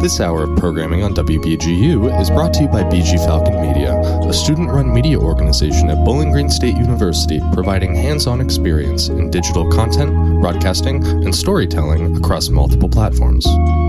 This hour of programming on WBGU is brought to you by BG Falcon Media, a student-run media organization at Bowling Green State University providing hands-on experience in digital content, broadcasting, and storytelling across multiple platforms.